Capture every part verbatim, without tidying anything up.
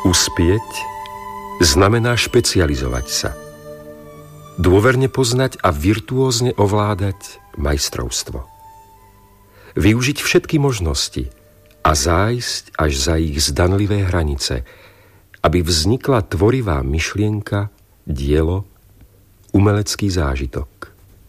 Uspieť znamená špecializovať sa. Dôverne poznať a virtuózne ovládať majstrovstvo. Využiť všetky možnosti a zájsť až za ich zdanlivé hranice, aby vznikla tvorivá myšlienka, dielo, umelecký zážitok.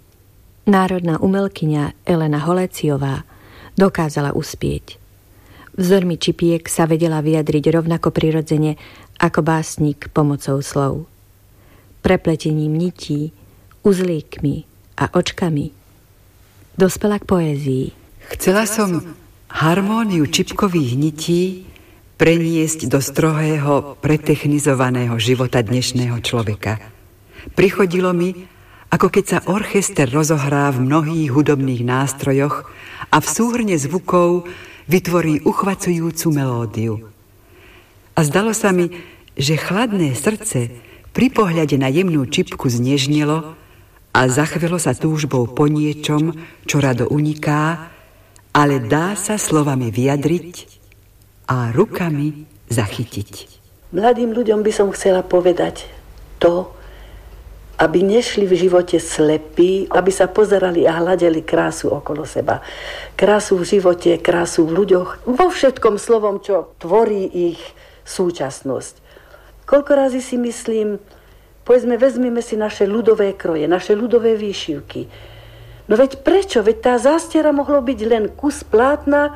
Národná umelkyňa Elena Holeciová dokázala uspieť. Vzormi čipiek sa vedela vyjadriť rovnako prirodzene ako básnik pomocou slov. Prepletením nití, uzlíkmi a očkami dospela k poézii. Chcela som harmóniu čipkových nití preniesť do strohého, pretechnizovaného života dnešného človeka. Prichodilo mi, ako keď sa orchester rozohrá v mnohých hudobných nástrojoch a v súhrne zvukov vytvorí uchvacujúcu melódiu. A zdalo sa mi, že chladné srdce pri pohľade na jemnú čipku znežnelo a zachvelo sa túžbou po niečom, čo rado uniká, ale dá sa slovami vyjadriť a rukami zachytiť. Mladým ľuďom by som chcela povedať to, aby nešli v živote slepí, aby sa pozerali a hľadeli krásu okolo seba. Krásu v živote, krásu v ľuďoch, vo všetkom slovom, čo tvorí ich súčasnosť. Koľko razy si myslím, povedzme, vezmime si naše ľudové kroje, naše ľudové výšivky. No veď prečo? Veď tá zástiera mohlo byť len kus plátna,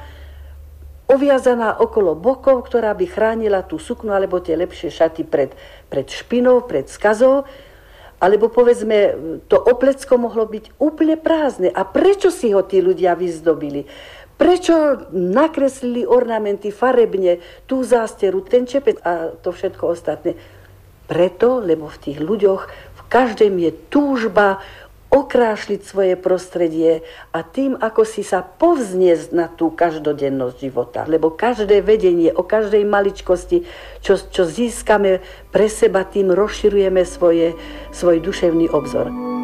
oviazaná okolo bokov, ktorá by chránila tú suknu alebo tie lepšie šaty pred, pred špinou, pred skazou. Alebo povedzme, to oplecko mohlo byť úplne prázdne. A prečo si ho tí ľudia vyzdobili? Prečo nakreslili ornamenty farebne, tú zásteru, ten čepec a to všetko ostatné? Preto, lebo v tých ľuďoch v každém je túžba okrášliť svoje prostredie a tým, ako si sa povzniesť na tú každodennosť života. Lebo každé vedenie o každej maličkosti, čo, čo získame pre seba, tým rozširujeme svoje, svoj duševný obzor.